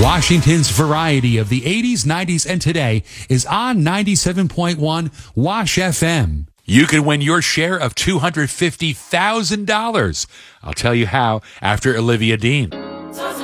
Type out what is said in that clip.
Washington's variety of the 80s, 90s, and today is on 97.1 Wash FM. You can win your share of $250,000. I'll tell you how after Olivia Dean.